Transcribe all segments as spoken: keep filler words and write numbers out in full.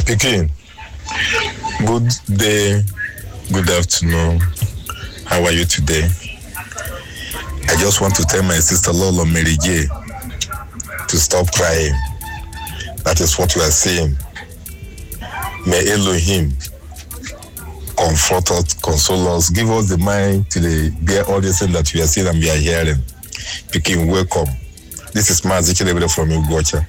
Again, good day, good afternoon. How are you today? I just want to tell my sister Lolo Mary J to stop crying. That is what we are saying. May Elohim comfort us, console us, give us the mind to the, bear all the things that we are seeing and we are hearing. Begin welcome. This is Mazi Chidebere from Ugbocha.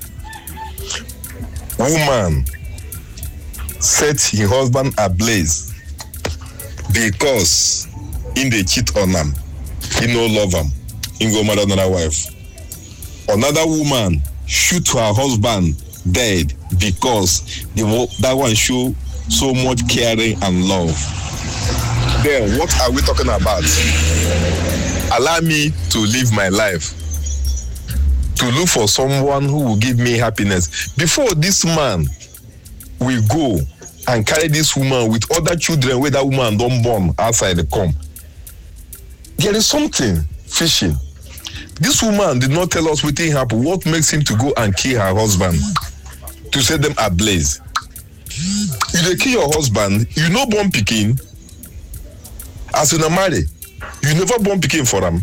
Woman set her husband ablaze because in they cheat on him, he no love him, he go marry another wife. Another woman shoot her husband dead because the, that one show so much caring and love. Then what are we talking about? Allow me to live my life, to look for someone who will give me happiness. Before this man will go and carry this woman with other children where that woman don't born outside the come, there is something fishy. This woman did not tell us what happened. What makes him to go and kill her husband, to set them ablaze? If they kill your husband, you know born pikin. As in a marry, you never born pikin for them.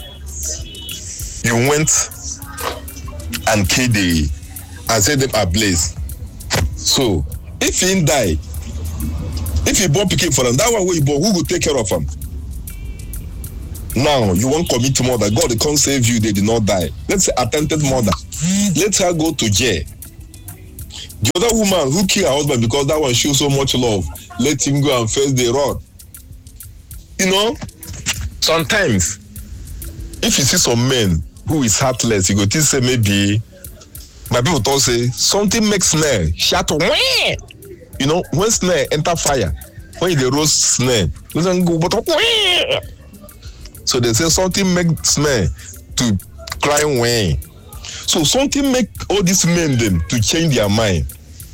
You went and killed the and set them ablaze. So if he die, if he born pikin for them, that one way you born, who will take care of him? Now you won't commit murder. God they can't save you, they did not die. Let's say attempted murder. Let her go to jail. The other woman who killed her husband because that one shows so much love, let him go and face the rod. You know, sometimes if you see some men who is heartless, you go to say maybe my people don't say something makes snare shout. You know, when snare enter fire, when they roast snare, doesn't go but so they say something makes snare to cry when. So something make all these men them to change their mind.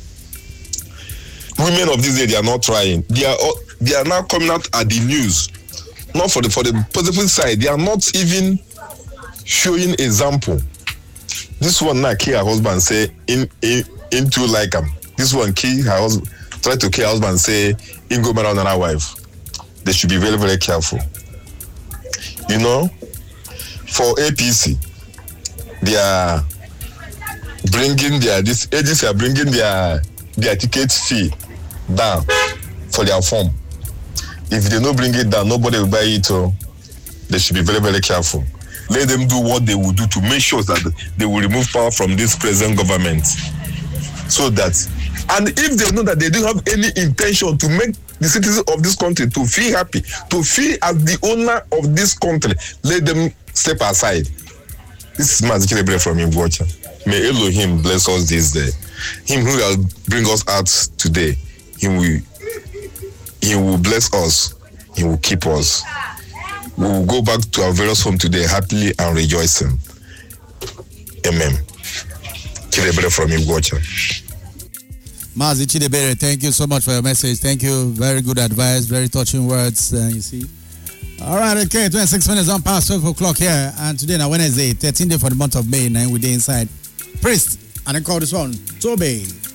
Women of this day, they are not trying. They are they are now coming out at the news. Not for the for the positive side. They are not even showing example. This one now kill her husband say in in into like him. This one kill her husband, try to kill her husband say in go marry another wife. They should be very very careful. You know, for A P C, they are bringing their this agency are bringing their their ticket fee down for their form. If they don't bring it down, nobody will buy it. So they should be very very careful. Let them do what they will do to make sure that they will remove power from this present government. So that, and if they know that they don't have any intention to make the citizens of this country to feel happy, to feel as the owner of this country, let them step aside. This is Mazi Chidebere from Ugbocha. May Elohim bless us this day. Him who will bring us out today, he will, he will bless us. He will keep us. We will go back to our various home today happily and rejoicing. Amen. Chidebere from Ugbocha. Mazi Chidebere, thank you so much for your message. Thank you. Very good advice, very touching words. Uh, you see. All right, okay. twenty-six minutes on past twelve o'clock here. And today, now Wednesday, thirteenth day for the month of May, nine we're inside. Priest, and I call this one Toby.